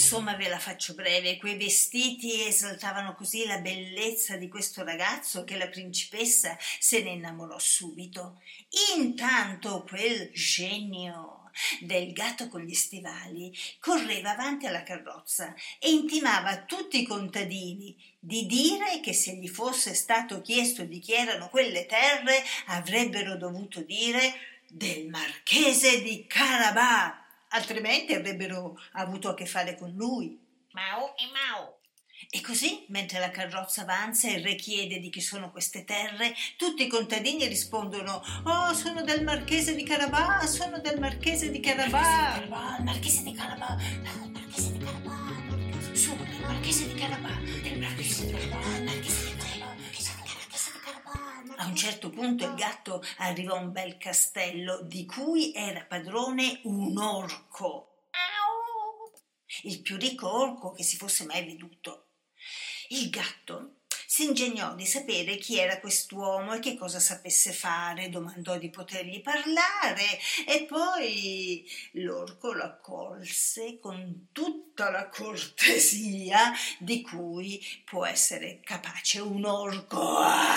Insomma, ve la faccio breve, quei vestiti esaltavano così la bellezza di questo ragazzo che la principessa se ne innamorò subito. Intanto quel genio del gatto con gli stivali correva avanti alla carrozza e intimava a tutti i contadini di dire che se gli fosse stato chiesto di chi erano quelle terre avrebbero dovuto dire del marchese di Carabà, altrimenti avrebbero avuto a che fare con lui. Mau e mau. E così, mentre la carrozza avanza e il re chiede di chi sono queste terre, tutti i contadini rispondono: «Oh, sono del marchese di Carabà, sono del marchese di Carabà». Il marchese di Carabà, il marchese di Carabà, Sono del marchese di Carabà, del marchese di Carabà, il marchese di Carabà, il marchese di Carabà. A un certo punto il gatto arrivò a un bel castello di cui era padrone un orco, il più ricco orco che si fosse mai veduto. Il gatto si ingegnò di sapere chi era quest'uomo e che cosa sapesse fare, domandò di potergli parlare e poi l'orco lo accolse con tutta la cortesia di cui può essere capace un orco.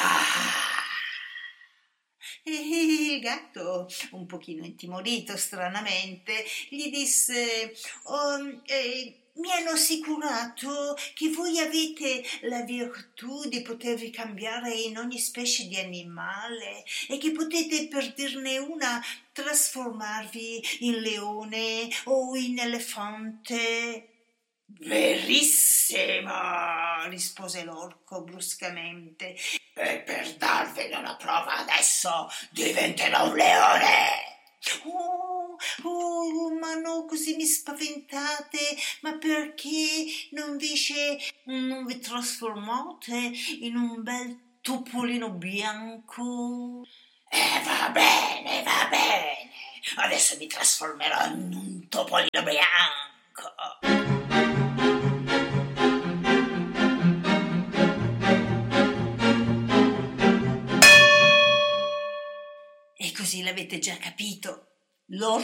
E il gatto, un pochino intimorito stranamente, gli disse: «Mi hanno assicurato che voi avete la virtù di potervi cambiare in ogni specie di animale e che potete, per dirne una, trasformarvi in leone o in elefante». «Verissimo», rispose l'orco bruscamente. E per darvene una prova adesso diventerò un leone. Ma no, così mi spaventate. Ma perché non vi trasformate in un bel topolino bianco? Va bene, va bene. Adesso mi trasformerò in un topolino bianco. E così l'avete già capito. L'orco